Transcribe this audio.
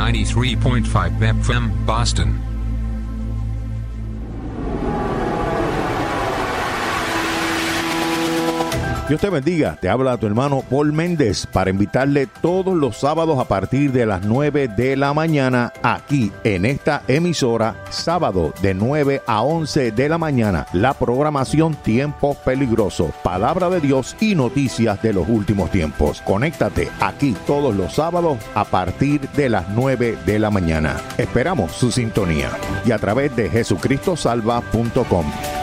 93.5 FM, Boston. Dios te bendiga, te habla tu hermano Paul Méndez para invitarle todos los sábados a partir de las 9 de la mañana aquí en esta emisora, sábado de 9 a 11 de la mañana, la programación Tiempo Peligroso, Palabra de Dios y noticias de los últimos tiempos. Conéctate aquí todos los sábados a partir de las 9 de la mañana. Esperamos su sintonía y a través de jesucristosalva.com.